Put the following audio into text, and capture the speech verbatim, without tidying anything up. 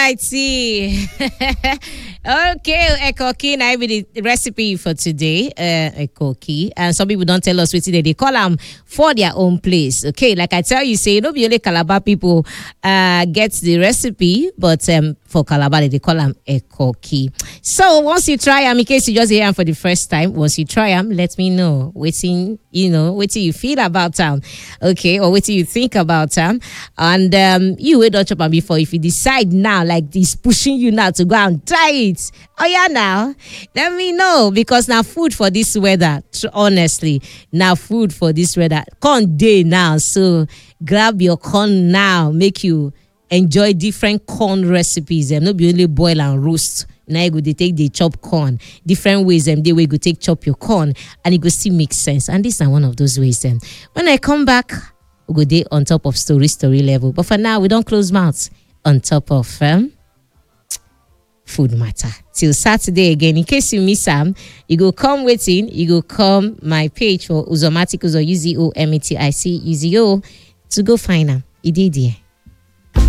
righty. Okay, ekoki na be the recipe for today. Uh, ekoki, and some people don't tell us what they they call them for their own place. Okay, like I tell you, say no be only Calabar people uh get the recipe, but um for Calabar they call them ekoki. So once you try them, in case you just hear them for the first time, once you try them, let me know waiting you know what you feel about them, okay, or what you think about them, and um you will don't chop them before. If you decide now like this pushing you now to go and try it. Oh yeah, now let me know, because now food for this weather, honestly, now food for this weather. Corn day now, so grab your corn now, make you enjoy different corn recipes. And not be only boil and roast. Now you go they take the chop corn different ways, and they way go take chop your corn, and it go still make sense. And this is one of those ways. Then when I come back, we go day on top of story story level. But for now, we don't close mouths on top of um. food matter till Saturday again. In case you miss Sam, you go come waiting. You go come my page for Uzomatic Uzo U Z O M A T I C U Z O to go find them. It did there.